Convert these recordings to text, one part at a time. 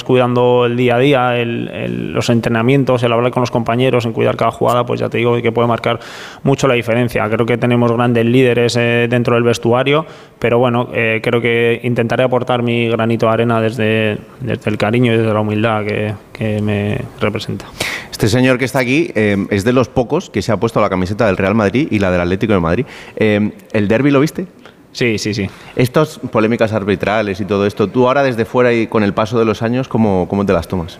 cuidando el día a día, los entrenamientos, el hablar con los compañeros, en cuidar cada jugada, pues ya te digo que puede marcar mucho la diferencia. Creo que tenemos grandes líderes dentro del vestuario, pero bueno, creo que intentaré aportar mi granito de arena desde el cariño y desde la humildad que me representa. Este señor que está aquí es de los pocos que se ha puesto la camiseta del Real Madrid y la del Atlético de Madrid. ¿El derbi lo viste? Sí. Estas polémicas arbitrales y todo esto, tú ahora desde fuera y con el paso de los años, ¿cómo te las tomas?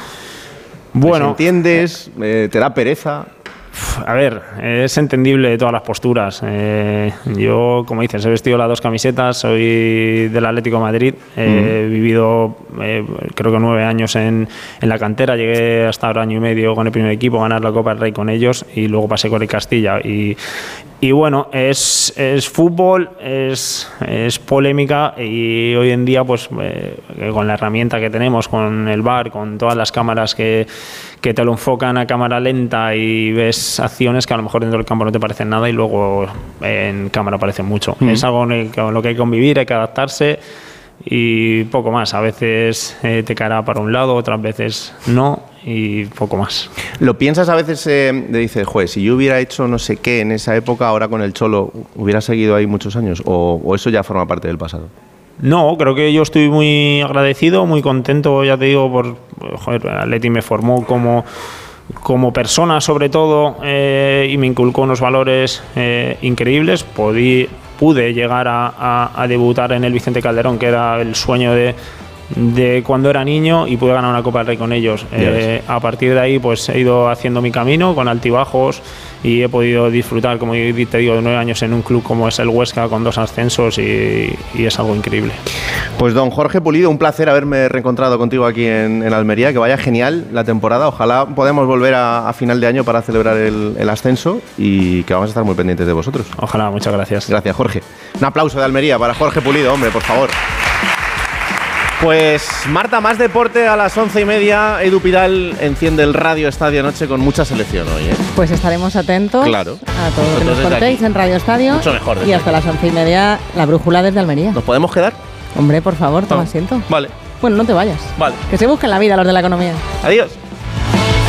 Bueno, ¿entiendes? ¿Te da pereza? A ver, es entendible de todas las posturas. Yo, como dices, he vestido las dos camisetas, soy del Atlético de Madrid, he vivido creo que 9 años en la cantera, llegué hasta ahora año y medio con el primer equipo a ganar la Copa del Rey con ellos y luego pasé con el Castilla y bueno, es fútbol, es polémica y hoy en día pues con la herramienta que tenemos, con el VAR, con todas las cámaras que te lo enfocan a cámara lenta y ves acciones que a lo mejor dentro del campo no te parecen nada y luego en cámara parecen mucho. Es algo con lo que hay que convivir, hay que adaptarse y poco más. A veces te caerá para un lado, otras veces no y poco más. ¿Lo piensas a veces dices, joder, si yo hubiera hecho no sé qué en esa época, ahora con el Cholo, hubiera seguido ahí muchos años? ¿O eso ya forma parte del pasado? No, creo que yo estoy muy agradecido, muy contento, ya te digo, joder, Atleti me formó como persona sobre todo y me inculcó unos valores increíbles. Pude llegar a debutar en el Vicente Calderón, que era el sueño de cuando era niño, y pude ganar una Copa del Rey con ellos. A partir de ahí pues he ido haciendo mi camino con altibajos y he podido disfrutar, como te digo, de 9 años en un club como es el Huesca con 2 ascensos y es algo increíble. Pues don Jorge Pulido, un placer haberme reencontrado contigo aquí en Almería, que vaya genial la temporada, ojalá podamos volver a final de año para celebrar el ascenso y que vamos a estar muy pendientes de vosotros. Ojalá, muchas gracias. Gracias, Jorge. Un aplauso de Almería para Jorge Pulido, hombre, por favor. Pues Marta, más deporte a las 11:30. Edu Pidal enciende el Radio Estadio Noche con mucha selección hoy, ¿eh? Pues estaremos atentos a todo lo que nos contéis en Radio Estadio. Mucho mejor. Y hasta las 11:30 la brújula desde Almería. ¿Nos podemos quedar? Hombre, por favor, toma asiento. Vale. Bueno, no te vayas. Vale. Que se busquen la vida los de la economía. Adiós.